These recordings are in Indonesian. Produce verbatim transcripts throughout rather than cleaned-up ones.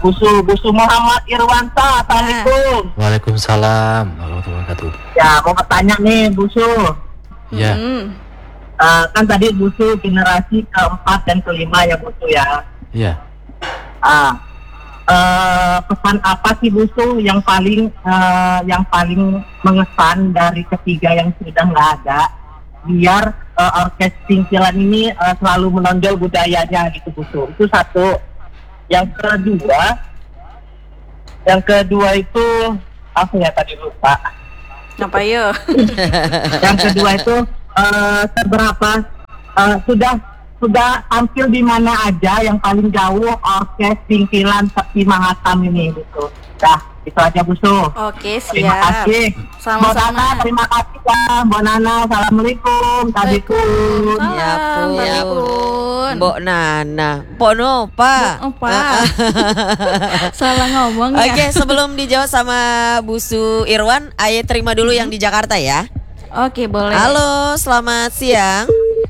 Busu, Busu Muhammad Irwansa, Assalamualaikum. Waalaikumsalam warahmatullahi wabarakatuh. Ya, mau bertanya nih, Busu. Ya. Mm. Uh, kan tadi Busu generasi keempat dan kelima ya, Busu ya. Iya. Ah, uh, pesan apa sih Busu yang paling uh, yang paling mengesan dari ketiga yang sudah nggak ada, biar uh, orkes Singkilan ini uh, selalu menonjol budayanya gitu, Busu. Itu satu. Yang kedua, yang kedua itu apa ya tadi lupa. Apa ya? Yang kedua itu uh, seberapa uh, sudah sudah tampil di mana aja yang paling jauh orkes Singkilan Sakti Mahatam ini gitu. Dah, itu aja Busu. Oke, siap. Terima kasih. Sama-sama. Mbak Nana, terima kasih ya. Mbak Nana, assalamualaikum. Tadikum. Ya pun, ya pun. Mbok Nana, Mbok Nopa. Opa. Salah ngomong ya. Oke, sebelum dijawab sama Busu Irwan, Aye terima dulu yang di Jakarta ya. Oke, boleh. Halo, selamat siang.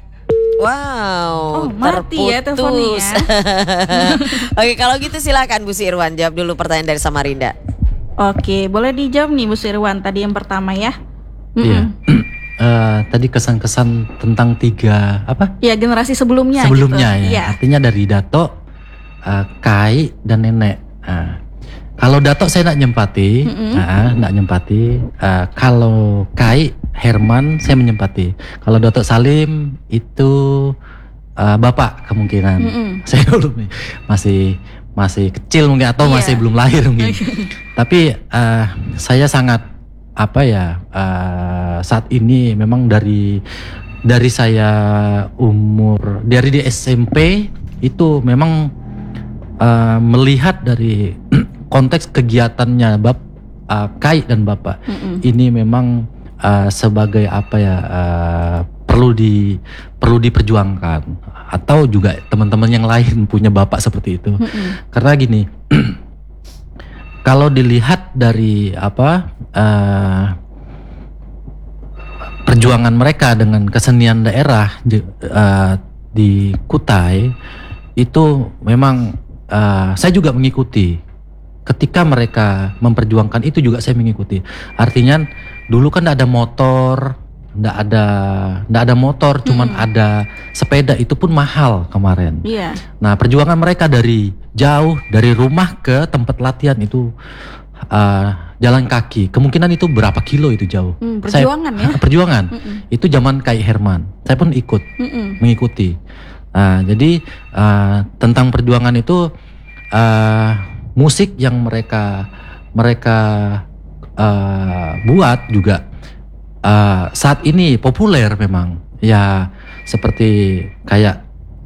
Wow, Oh, mati ya teleponnya ya. Oke, kalau gitu silakan Bu Irwan jawab dulu pertanyaan dari Samarinda. Oke, boleh dijawab nih Bu Irwan tadi yang pertama ya. Iya. Mm-mm. Eh, tadi kesan-kesan tentang tiga apa? Ya, generasi sebelumnya. Sebelumnya gitu. ya. Artinya dari Dato, uh, Kai dan Nenek. Nah, kalau Dato saya nak nyempati, Mm-mm. nah, nak nyempati. Uh, kalau Kai, Herman saya menyempati. Kalau Dato Salim itu uh, bapak kemungkinan. Mm-mm. Saya belum masih masih kecil mungkin atau Iya. masih belum lahir mungkin. Tapi uh, saya sangat apa ya uh, saat ini memang dari dari saya umur dari di S M P itu memang uh, melihat dari konteks kegiatannya bab uh, Kai dan Bapak. Mm-mm. Ini memang uh, sebagai apa ya uh, perlu di perlu diperjuangkan atau juga teman-teman yang lain punya bapak seperti itu. Mm-mm. Karena gini, kalau dilihat dari apa uh, perjuangan mereka dengan kesenian daerah di, uh, di Kutai itu memang uh, saya juga mengikuti. Ketika mereka memperjuangkan itu juga saya mengikuti. Artinya dulu kan tidak ada motor, tidak ada tidak ada motor, cuman Mm. ada sepeda, itu pun mahal kemarin. Iya. Nah, perjuangan mereka dari jauh, dari rumah ke tempat latihan itu uh, jalan kaki. Kemungkinan itu berapa kilo itu jauh. Hmm, perjuangan Saya, ya. Perjuangan. Mm-mm. Itu zaman Kai Herman. Saya pun ikut Mm-mm. mengikuti. Nah, jadi uh, tentang perjuangan itu uh, musik yang mereka mereka uh, buat juga uh, saat ini populer memang. Ya seperti kayak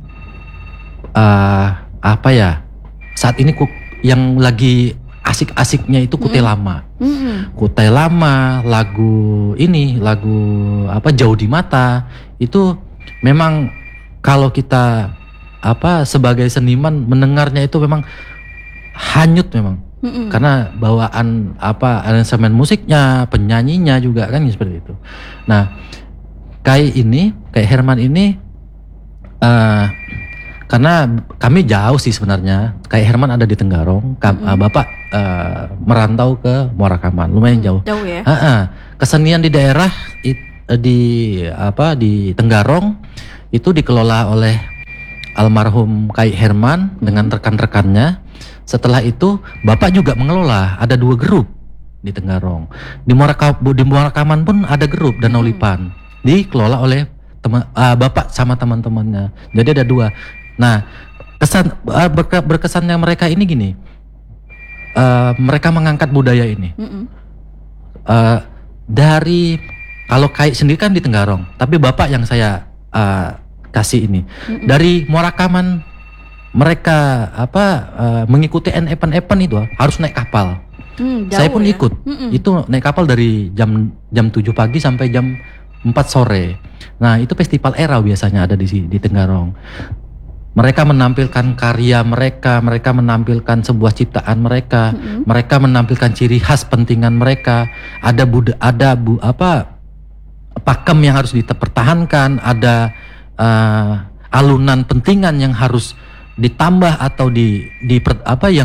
uh, apa ya? Saat ini ku, yang lagi asik-asiknya itu Kutai Mm-mm. Lama. Mm-mm. Kutai Lama, lagu ini, lagu apa Jauh di Mata itu memang kalau kita apa sebagai seniman mendengarnya itu memang hanyut memang. Mm-mm. Karena bawaan apa aransemen musiknya, penyanyinya juga kan seperti itu. Nah, Kai ini, Kai Herman ini uh, karena kami jauh sih sebenarnya. Kai Herman ada di Tenggarong, kam- Mm-mm. uh, Bapak uh, merantau ke Muara Kaman, lumayan jauh. Jauh ya. Ha-ha. Kesenian di daerah it, di apa di Tenggarong itu dikelola oleh almarhum Kai Herman dengan rekan-rekannya. Setelah itu Bapak juga mengelola, ada dua grup di Tenggarong. Di Muara Ka- di Muara Kaman pun ada grup Danau Hmm. Lipan, dikelola oleh teman uh, Bapak sama teman-temannya. Jadi ada dua. Nah, kesan uh, berke- berkesannya mereka ini gini. Uh, mereka mengangkat budaya ini. Mm-mm. Uh, dari kalau Kai sendiri kan di Tenggarong, tapi Bapak yang saya uh, kasih ini Mm-mm. dari Muara Kaman mereka apa uh, mengikuti event-event itu harus naik kapal. Hmm, Saya jauh pun ya. ikut. Mm-mm. Itu naik kapal dari jam jam tujuh pagi sampai jam empat sore. Nah, itu festival era biasanya ada di di Tenggarong. Mereka menampilkan karya mereka, mereka menampilkan sebuah ciptaan mereka, Mm-mm. mereka menampilkan ciri khas pentingan mereka. Ada bud ada bu apa pakem yang harus dipertahankan, ada uh, alunan pentingan yang harus ditambah atau di di per- apa yang di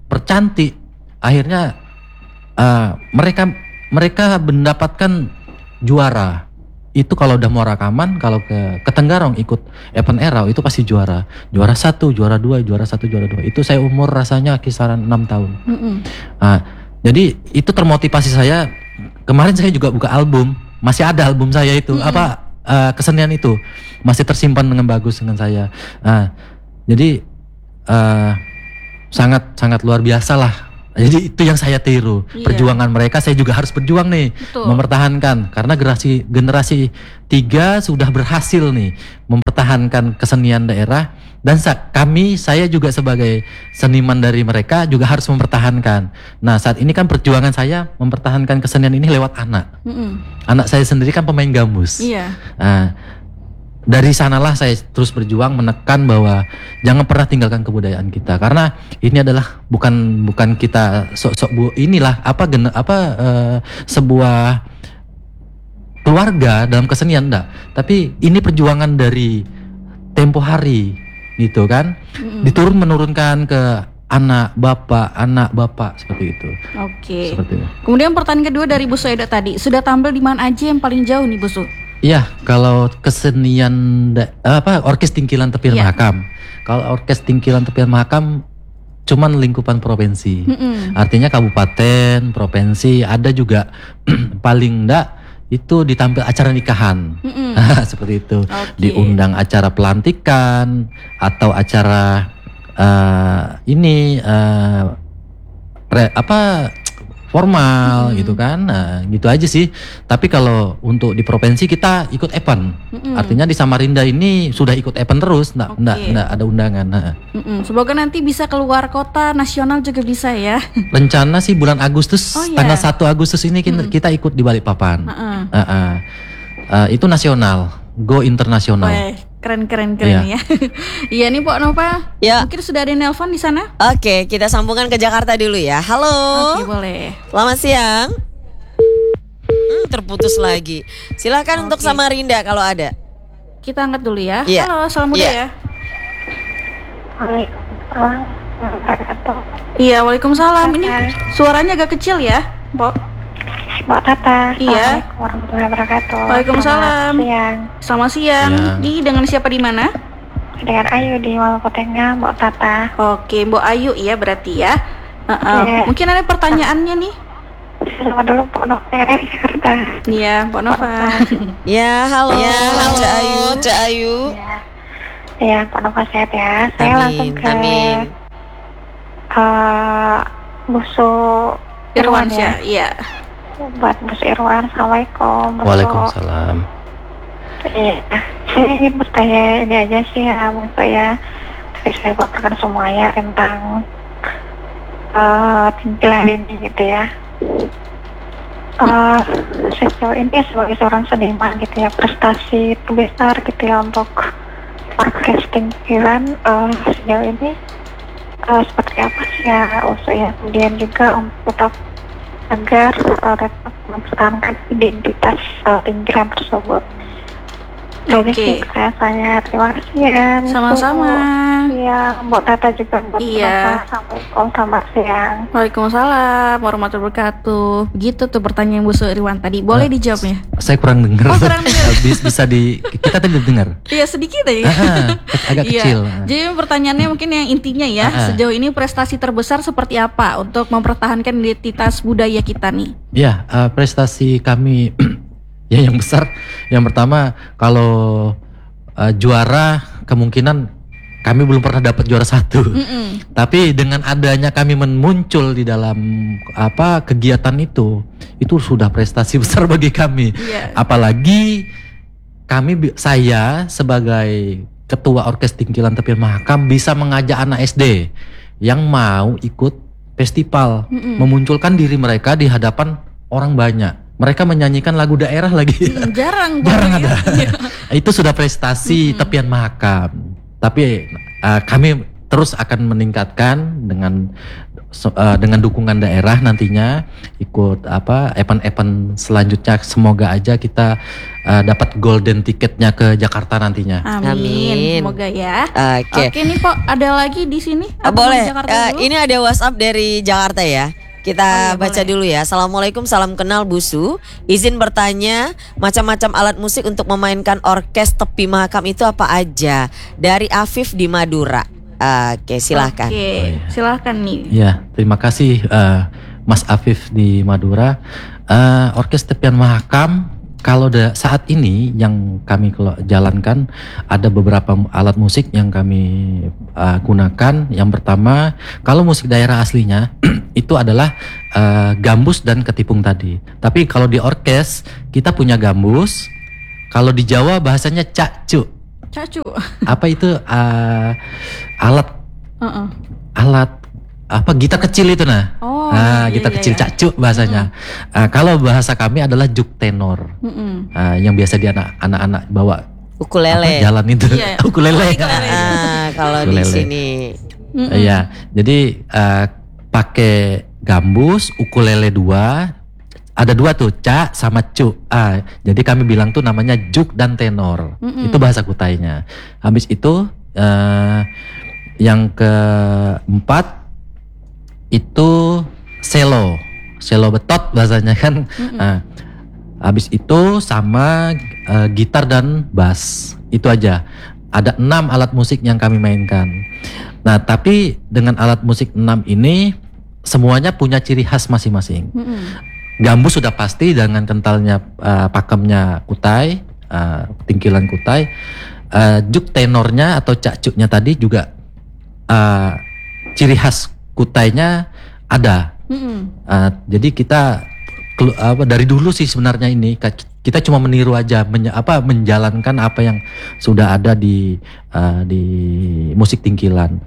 dipercantik. Akhirnya uh, mereka mereka mendapatkan juara. Itu kalau udah mau rekaman, kalau ke ke Tenggarong ikut event Erau itu pasti juara. Juara satu, juara dua, juara satu, juara dua. Itu saya umur rasanya kisaran enam tahun. Mm-mm. Nah, jadi itu termotivasi saya. Kemarin saya juga buka album, masih ada album saya itu, Mm-mm. apa uh, kesenian itu masih tersimpan dengan bagus dengan saya. Nah, jadi uh, sangat sangat luar biasa lah. Jadi itu yang saya tiru. Iya. Perjuangan mereka saya juga harus berjuang nih, Betul. mempertahankan, karena generasi generasi tiga sudah berhasil nih mempertahankan kesenian daerah, dan sa- kami saya juga sebagai seniman dari mereka juga harus mempertahankan. Nah, saat ini kan perjuangan saya mempertahankan kesenian ini lewat anak. Mm-mm. Anak saya sendiri kan pemain gambus. Iya. Nah, dari sanalah saya terus berjuang menekan bahwa jangan pernah tinggalkan kebudayaan kita, karena ini adalah bukan bukan kita sok-sok bu inilah apa gen, apa eh, sebuah keluarga dalam kesenian enggak, tapi ini perjuangan dari tempo hari gitu kan. Mm-mm. Diturun menurunkan ke anak bapak, anak bapak seperti itu. Oke. Seperti itu. Kemudian pertanyaan kedua dari Bu Su Eda tadi, sudah tampil di mana aja yang paling jauh nih Bu Su? Iya, kalau kesenian da- apa orkes Tingkilan Tepian Iya. Mahakam. Kalau orkes Tingkilan Tepian Mahakam cuman lingkupan provinsi. Mm-mm. Artinya kabupaten, provinsi, ada juga paling enggak itu ditampil acara nikahan. Mm-mm. Seperti itu. Oke. Diundang acara pelantikan atau acara eh, ini eh, re- apa formal Hmm. gitu kan. Nah, gitu aja sih. Tapi kalau untuk di provinsi kita ikut event. Mm-mm. Artinya di Samarinda ini sudah ikut event terus, enggak Oke. enggak enggak ada undangan. Nah, Mm-mm. Semoga nanti bisa keluar kota, nasional juga bisa ya. rencana sih bulan Agustus, Oh, iya. tanggal satu Agustus ini kita, kita ikut di Balikpapan. Heeh. Heeh. Eh, itu nasional, go internasional. Weh, keren keren keren ya. Iya nih Pok Nova. Ya. Mungkin sudah ada yang nelpon di sana? Oke, kita sambungkan ke Jakarta dulu ya. Halo. Oke, boleh. Selamat siang. Hmm, terputus lagi. Silakan untuk Oke. Samarinda kalau ada. Kita angkat dulu ya. Iya. Halo, salam muda Iya. ya. Waalaikumsalam wabarakatuh. Iya, Waalaikumsalam. Ini suaranya agak kecil ya, Pok. Mbak Tata. Iya. Assalamualaikum warahmatullahi wabarakatuh. Waalaikumsalam. Selamat siang. Selamat siang. Iya. Di dengan siapa di mana? Dengan Ayu di Maluku Tengah, Mbak Tata. Oke, Mbok Ayu ya berarti ya. Heeh. Iya. Mungkin ada pertanyaannya nih. Selamat dulu Pak Dokter Jakarta. Iya, Mbok Nova. Ya, halo. Ya, halo. Cak Ayu, Cak Ayu. Ya. Ya, Pak Nova sehat ya. Saya Amin, langsung ke amin. eh, Busu Irwan ya. ya. Iya. Buat Busu Irwan, Assalamualaikum. Busu. Waalaikumsalam. Iya, saya ingin bertanya ini aja sih ya, untuk ya, tadi saya paparkan semuanya tentang uh, Tingkilan ini gitu ya. Uh, sejauh ini sebagai seorang seniman gitu ya, prestasi terbesar gitu ya untuk orkes Tingkilan uh, sejauh ini uh, seperti apa sih ya, usul ya, kemudian juga untuk tetap agar uh, tetap mempertahankan identitas uh, Tingkilan tersebut. Jadi Oke. sih saya tanya, terima kasih ya. Bu. Sama-sama. Iya, Mbak Tata juga Mbak Iya. Nova. Assalamualaikum, selamat siang. Waalaikumsalam warahmatullahi wabarakatuh. Begitu tuh pertanyaan Bu Su Irwan tadi. Boleh Ah, dijawabnya? Saya kurang dengar. Oh, kurang dengar. Bis- bisa di kita tadi dengar. Iya, sedikit aja. Ah, ah, agak Iya. kecil. Jadi pertanyaannya mungkin yang intinya ya, Ah, ah. sejauh ini prestasi terbesar seperti apa untuk mempertahankan identitas budaya kita nih? Ya, eh, prestasi kami ya yang besar. Yang pertama, kalau eh, juara kemungkinan kami belum pernah dapat juara satu. Mm-mm. Tapi dengan adanya kami muncul di dalam apa kegiatan itu, itu sudah prestasi besar bagi kami. Iya. Apalagi kami bi- saya sebagai ketua orkes Tingkilan Tepian Mahakam bisa mengajak anak S D yang mau ikut festival, Mm-mm. memunculkan diri mereka di hadapan orang banyak. Mereka menyanyikan lagu daerah lagi. Mm, jarang Jarang banget ada. ya. Itu sudah prestasi Tepian Mahakam. Tapi uh, kami terus akan meningkatkan dengan so- uh, dengan dukungan daerah nantinya ikut apa event-event selanjutnya. Semoga aja kita uh, dapat golden tiketnya ke Jakarta nantinya. Amin. Amin. Semoga ya. Oke. Oke nih Pok, ada lagi di sini? Ah, Atau boleh. di Jakarta Eh, dulu? ini ada WhatsApp dari Jakarta ya. Kita Oh iya, baca boleh. dulu ya. Assalamualaikum, salam kenal Busu. Izin bertanya, macam-macam alat musik untuk memainkan orkes tepi mahakam itu apa aja? Dari Afif di Madura. Oke, silahkan. Oke, silahkan nih. Ya, terima kasih uh, Mas Afif di Madura. Uh, orkes tepian mahakam kalau da- saat ini yang kami kelo- jalankan ada beberapa mu- alat musik yang kami uh, gunakan. Yang pertama, kalau musik daerah aslinya itu adalah uh, gambus dan ketipung tadi. Tapi kalau di orkes kita punya gambus. Kalau di Jawa bahasanya cakcu. Cacu. Apa itu uh, alat Heeh. alat apa gitar kecil itu nah. Oh, Nah, iya, gitar iya, kecil iya. cakcuk bahasanya. Ah, kalau bahasa kami adalah juk tenor. Mm-mm. Ah, yang biasa di anak anak-anak bawa apa, Ukulele. jalan itu. Iya. Ukulele. Ah, kalau di Ukulele. sini. Mm-mm. Iya. Jadi ah, pakai gambus, ukulele dua. Ada dua tuh, ca sama cu. Ah, jadi kami bilang tuh namanya juk dan tenor. Mm-mm. Itu bahasa Kutainya. Habis itu eh, yang keempat itu selo, selo betot bahasanya kan. Nah, habis itu sama eh, gitar dan bass, itu aja. Ada enam alat musik yang kami mainkan. Nah, tapi dengan alat musik enam ini semuanya punya ciri khas masing-masing. Mm-mm. Gambus sudah pasti dengan kentalnya eh, pakemnya Kutai, eh, tingkilan Kutai. Eh, juk tenornya atau cakcuknya tadi juga eh, ciri khas Kutainya ada. Mm-mm. Uh, jadi kita kelu- apa dari dulu sih sebenarnya ini ka- kita cuma meniru aja menye- apa menjalankan apa yang sudah ada di uh, di musik tingkilan.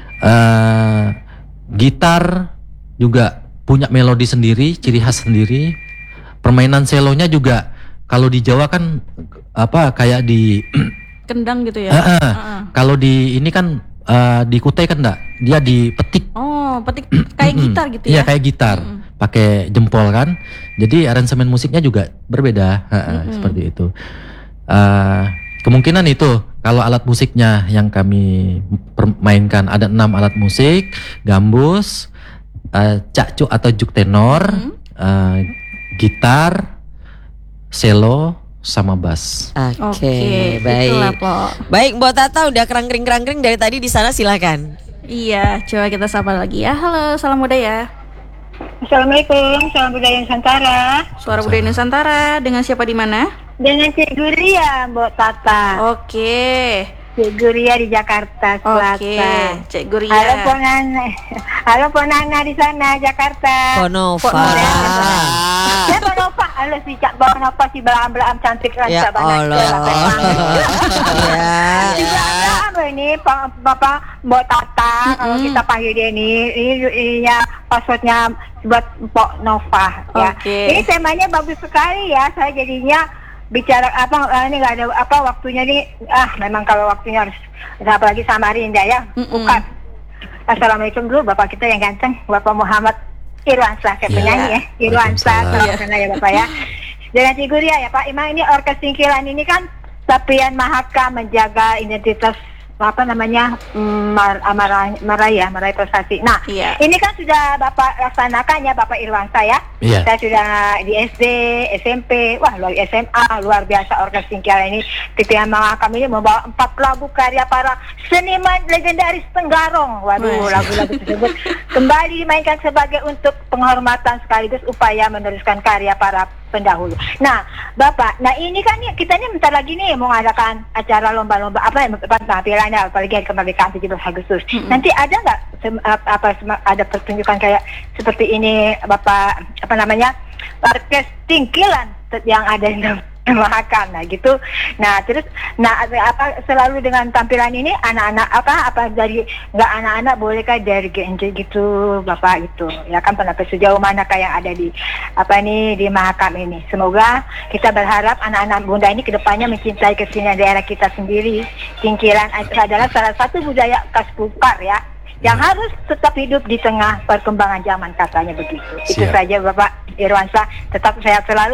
Uh, gitar juga punya melodi sendiri, ciri khas sendiri. Permainan selonya juga kalau di Jawa kan apa kayak di Kendang gitu ya. Ah, ah. Ah-ah. kalau di ini kan uh, di Kutai kan enggak, dia dipetik. Oh, petik kayak Mm-mm. gitar gitu Iya ya. kayak gitar, Mm-mm. pakai jempol kan. Jadi aransemen musiknya juga berbeda, Ha-ha, Mm-mm. seperti itu. Uh, kemungkinan itu kalau alat musiknya yang kami permainkan ada enam alat musik, gambus, uh, cakcuk atau juk tenor, Mm. uh, gitar, selo, sama bass. Oke, Oke, baik. itulah, Pok. Baik, Mbak Tata udah kerangkring-kerangkring dari tadi di sana, silakan. Iya, coba kita sapa lagi ya. Halo, salam budaya. Assalamualaikum, salam budaya Nusantara. Suara budaya Nusantara dengan siapa di mana? Dengan Cik Guria, Mbak Tata. Oke. Cik Guria di Jakarta Oke, Selatan. Cek Guria. Halo Ponana, halo Ponana di sana Jakarta. Ponova. Ya Ponova, halo si Cak Ponova si belam-belam cantik Ya rancak banget. Allah. Ya. Si belam ini Pak Bapak Mbak Tata, kalau Mm-mm. kita panggil dia ini, ini, ini ya passwordnya buat Mbak Nova ya. Oke. Ini temanya bagus sekali ya, saya jadinya bicara apa eh, ini nggak ada apa waktunya nih, ah memang kalau waktunya harus apalagi sama Rinda ya. Mm-mm. Bukan. Assalamualaikum dulu Bapak kita yang ganteng, Bapak Muhammad Irwansyah, kayak Iya. penyanyi ya. Irwansyah, Waalaikumsalam. salam kenal ya Bapak ya. Dengan Cigur ya Pak, emang ini orkes tingkilan ini kan Tapian Mahaka menjaga identitas apa namanya mm, mar, Maraya, Maraya, Maraya Prestasi. Nah, Iya. ini kan sudah Bapak laksanakan ya Bapak Irwansyah ya. Iya. Saya sudah di S D, S M P, wah luar S M A, luar biasa orkes tingkilan ini. Tapian Mahaka ini membawa empat lagu karya para seniman legendaris Tenggarong. Waduh, Wah. lagu-lagu tersebut kembali dimainkan sebagai untuk penghormatan sekaligus upaya meneruskan karya para pendahulu. Nah, Bapak, nah ini kan nih, kita nih bentar lagi nih mau mengadakan acara lomba-lomba apa ya, penampilannya apalagi hari kemerdekaan tujuh belas Agustus. Mm-mm. Nanti ada nggak sem- ap- apa sem- ada pertunjukan kayak seperti ini, Bapak, apa namanya, orkes tingkilan yang ada di Mahakam, nah gitu. Nah terus, nah apa selalu dengan tampilan ini anak-anak apa apa dari nggak anak-anak bolehkah dari G N J gitu Bapak gitu ya kan, penampilan sejauh mana kayak ada di apa nih di Mahakam ini. Semoga kita berharap anak-anak Bunda ini kedepannya mencintai kesenian daerah kita sendiri. Tingkilan adalah salah satu budaya khas Bukar ya, yang harus tetap hidup di tengah perkembangan zaman, katanya begitu. Itu Siap. saja Bapak Irwansyah, tetap sehat selalu ya.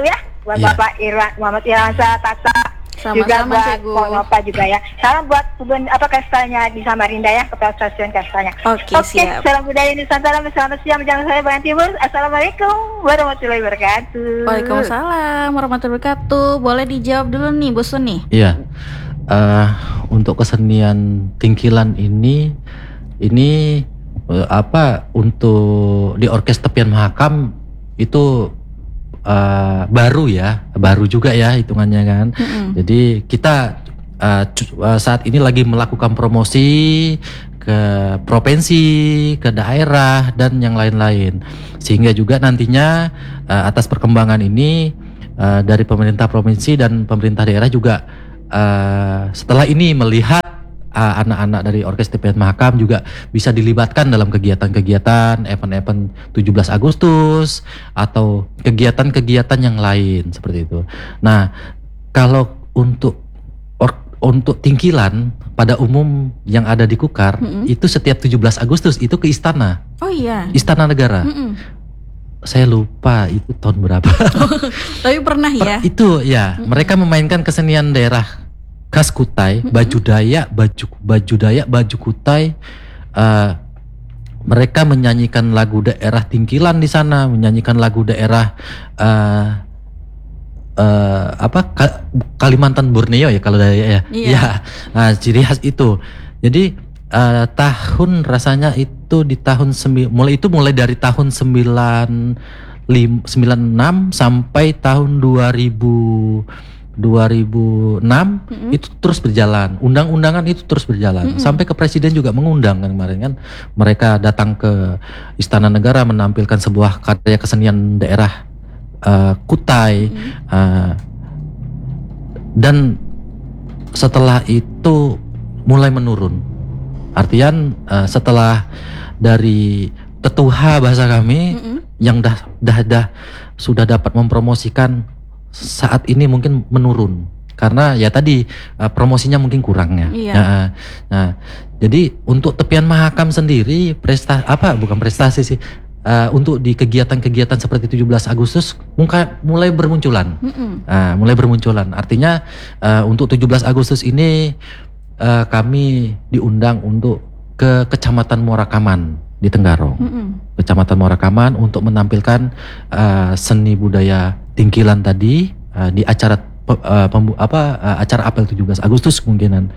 buat Iya. Bapak Irwan Muhammad Irwansyah, Tata, juga Sama-sama, buat Cikgu. Pak Bapak juga ya. Salam buat kebun apa kastanya di Samarinda ya, kepala stasiun kastanya. Oke, siap. salam budaya Nusantara, selamat siang menjelang saya Bayan Timur. Assalamualaikum warahmatullahi wabarakatuh. Waalaikumsalam warahmatullahi wabarakatuh. Boleh dijawab dulu nih Bu Sun nih. Iya. Eh, untuk kesenian tingkilan ini ini eh, apa untuk di orkes tepian Mahakam itu eh, baru ya, baru juga ya hitungannya kan. Mm-mm. Jadi kita eh, cu- eh, saat ini lagi melakukan promosi ke provinsi, ke daerah dan yang lain-lain. Sehingga juga nantinya eh, atas perkembangan ini eh, dari pemerintah provinsi dan pemerintah daerah juga Uh, setelah ini melihat uh, anak-anak dari Orkes Tepian Mahakam juga bisa dilibatkan dalam kegiatan-kegiatan event-event tujuh belas Agustus atau kegiatan-kegiatan yang lain seperti itu. Nah, kalau untuk or- untuk tingkilan pada umum yang ada di Kukar Mm-mm. itu setiap tujuh belas Agustus itu ke istana, Oh iya. Istana Negara. Mm-mm. Saya lupa itu tahun berapa. Tapi pernah ya. Per- itu ya, mereka memainkan kesenian daerah khas Kutai, baju Dayak, baju baju Dayak, baju Kutai. Eh, mereka menyanyikan lagu daerah tingkilan di sana, menyanyikan lagu daerah eh, eh, apa Ka- Kalimantan Borneo ya kalau Dayak ya. Iya. Ya, nah, ciri khas itu. Jadi eh, tahun rasanya itu di tahun sembi- mulai itu mulai dari tahun sembilan lim- sembilan puluh enam sampai tahun dua ribu dua ribu enam Mm-mm. itu terus berjalan. Undang-undangan itu terus berjalan. Mm-mm. Sampai ke presiden juga mengundang kan kemarin kan. Mereka datang ke Istana Negara menampilkan sebuah karya kesenian daerah eh, Kutai. eh, dan setelah itu mulai menurun. Artian eh, setelah dari tetuha bahasa kami Mm-mm. yang dah dah dah sudah dapat mempromosikan saat ini mungkin menurun karena ya tadi eh, promosinya mungkin kurang ya. Iya. Nah, nah, jadi untuk Tepian Mahakam sendiri prestasi apa bukan prestasi sih eh, untuk di kegiatan-kegiatan seperti tujuh belas Agustus muka, mulai bermunculan. Mm-mm. Nah, mulai bermunculan. Artinya eh, untuk tujuh belas Agustus ini eh, kami diundang untuk ke Kecamatan Muarakaman di Tenggarong. Mm-mm. Kecamatan Muarakaman untuk menampilkan uh, seni budaya tingkilan tadi uh, di acara pe- uh, pembu- apa uh, acara apel tujuh belas Agustus kemungkinan.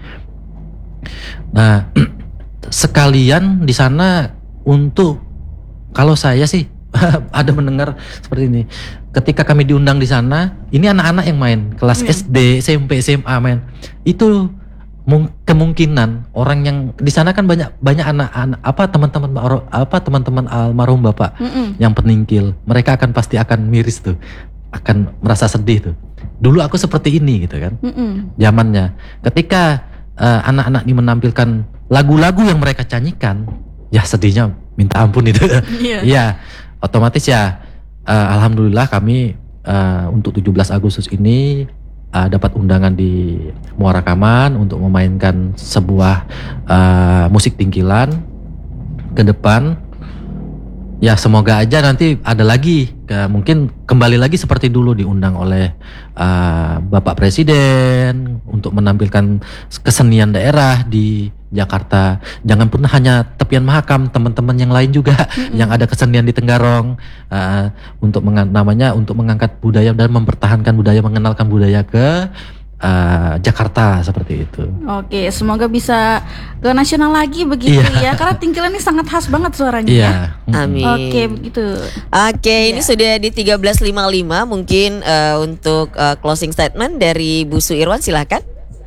Nah, sekalian di sana untuk kalau saya sih ada mendengar seperti ini. Ketika kami diundang di sana, ini anak-anak yang main kelas Hmm. S D, S M P, S M A main. Itu mung- kemungkinan orang yang di sana kan banyak banyak anak-anak apa teman-teman almarhum- apa teman-teman almarhum Bapak Mm-mm. yang peningkil. Mereka akan pasti akan miris tuh. Akan merasa sedih tuh. Dulu aku seperti ini gitu kan. Mm-mm. Zamannya. Ketika eh, anak-anak ini menampilkan lagu-lagu yang mereka nyanyikan, ya sedihnya minta ampun itu. Iya. Iya, otomatis ya eh, alhamdulillah kami eh, untuk tujuh belas Agustus ini eh, dapat undangan di Muarakaman untuk memainkan sebuah eh, musik tingkilan ke depan. Ya semoga aja nanti ada lagi ke- mungkin kembali lagi seperti dulu diundang oleh eh, Bapak Presiden untuk menampilkan kesenian daerah di Jakarta. Jangan pernah hanya Tepian Mahakam, teman-teman yang lain juga yang ada kesenian di Tenggarong eh, untuk mengan- namanya untuk mengangkat budaya dan mempertahankan budaya, mengenalkan budaya ke eh, Jakarta seperti itu. Oke, semoga bisa ke nasional lagi begitu Iya. ya. Karena tingkilan ini sangat khas banget suaranya Iya. ya. Mm-mm. Amin. Oke, begitu. Oke, ini Iya. sudah di tiga belas lima puluh lima. Mungkin eh, untuk eh, closing statement dari Bu Su Irwan, silakan.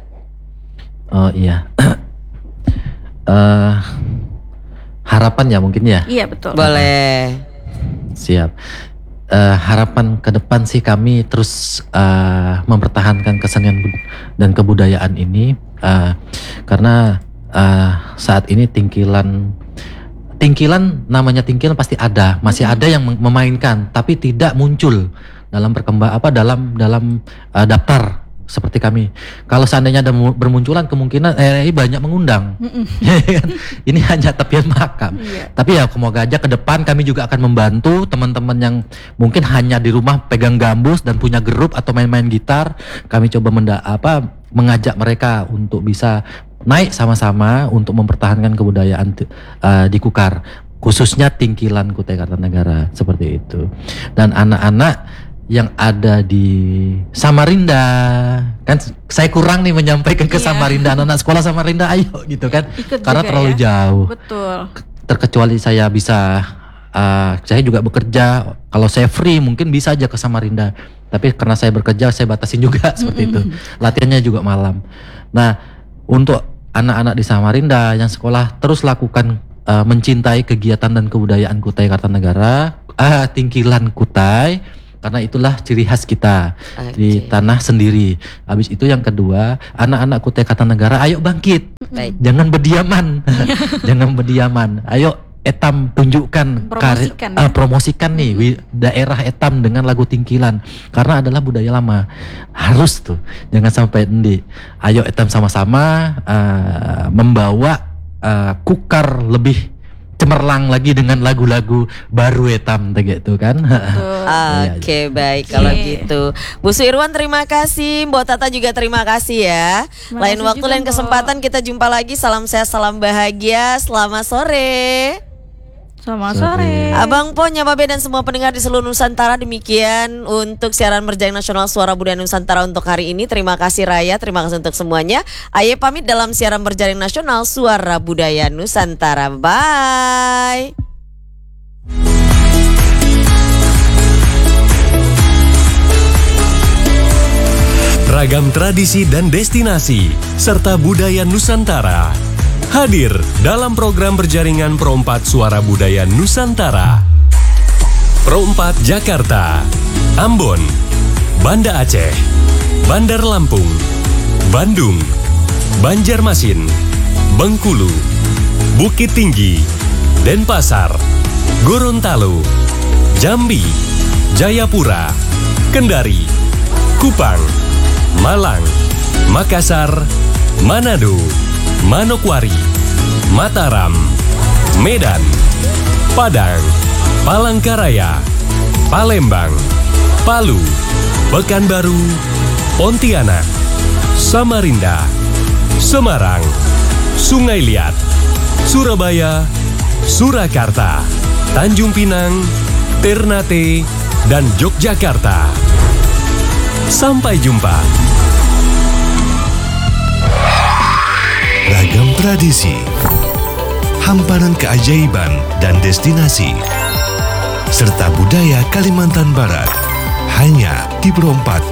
Oh iya. Eh, harapan ya mungkin ya. Iya, betul. Boleh. Siap. Eh, harapan ke depan sih kami terus eh, mempertahankan kesenian bud- dan kebudayaan ini eh, karena eh, saat ini tingkilan tingkilan namanya tingkilan pasti ada, masih ada yang mem- memainkan tapi tidak muncul dalam perkembang apa dalam dalam eh, daftar seperti kami. Kalau seandainya ada mu- bermunculan kemungkinan R R I banyak mengundang. Ini hanya tepian makam. Iya. Tapi ya semoga aja ke depan kami juga akan membantu teman-teman yang mungkin hanya di rumah pegang gambus dan punya grup atau main-main gitar. Kami coba menda- apa mengajak mereka untuk bisa naik sama-sama untuk mempertahankan kebudayaan uh, di Kukar, khususnya Tingkilan Kutai Kartanegara seperti itu. Dan anak-anak yang ada di Samarinda, kan saya kurang nih menyampaikan ke Iya. Samarinda, anak-anak sekolah Samarinda ayo gitu kan, Ikut karena juga terlalu ya. jauh. Betul. Terkecuali saya bisa, uh, saya juga bekerja, kalau saya free mungkin bisa aja ke Samarinda, tapi karena saya bekerja saya batasin juga seperti itu. Latihannya juga malam. Nah, untuk anak-anak di Samarinda yang sekolah, terus lakukan uh, mencintai kegiatan dan kebudayaan Kutai Kartanegara, ah, Tingkilan Kutai, karena itulah ciri khas kita di Oke. tanah sendiri. Habis itu yang kedua, anak-anak Kutai Kartanegara, ayo bangkit, Baik. jangan berdiaman, jangan berdiaman. Ayo Etam tunjukkan kari- Promosikan, ah, ya. promosikan nih wi- daerah Etam dengan lagu Tingkilan, karena adalah budaya lama. Harus tuh, jangan sampai endi. Ayo Etam sama-sama ah, membawa ah, Kukar lebih cemerlang lagi dengan lagu-lagu baru Etam gitu kan. Betul. Oke, baik kalau Oke. gitu. Bu Suirwan terima kasih, Mbok Tata juga terima kasih ya. Terima Lain kasih waktu, juga, lain Mbok. kesempatan kita jumpa lagi. Salam sehat, salam bahagia. Selamat sore. Selamat Sore. sore. Abang Po, Nyababe dan semua pendengar di seluruh Nusantara, demikian untuk siaran berjaring nasional Suara Budaya Nusantara untuk hari ini. Terima kasih Raya, terima kasih untuk semuanya. Aye pamit dalam siaran berjaring nasional Suara Budaya Nusantara. Bye. Ragam tradisi dan destinasi serta budaya Nusantara hadir dalam program berjaringan Pro empat Suara Budaya Nusantara. Pro empat Jakarta, Ambon, Banda Aceh, Bandar Lampung, Bandung, Banjarmasin, Bengkulu, Bukit Tinggi, Denpasar, Gorontalo, Jambi, Jayapura, Kendari, Kupang, Malang, Makassar, Manado, Manokwari, Mataram, Medan, Padang, Palangkaraya, Palembang, Palu, Pekanbaru, Pontianak, Samarinda, Semarang, Sungai Liat, Surabaya, Surakarta, Tanjung Pinang, Ternate, dan Yogyakarta. Sampai jumpa. Ragam tradisi, hamparan keajaiban dan destinasi, serta budaya Kalimantan Barat, hanya di Pro empat